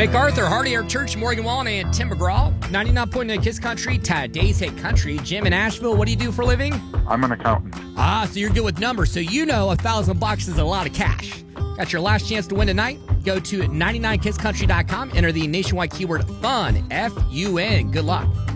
MacArthur, Hardy Air Church, Morgan Wallen, and Tim McGraw. 99.9 Kiss Country, today's Hit Country. Jim in Asheville, what do you do for a living? I'm an accountant. So you're good with numbers. So you know $1,000 is a lot of cash. Got your last chance to win tonight? Go to 99kisscountry.com. Enter the nationwide keyword FUN, F-U-N. Good luck.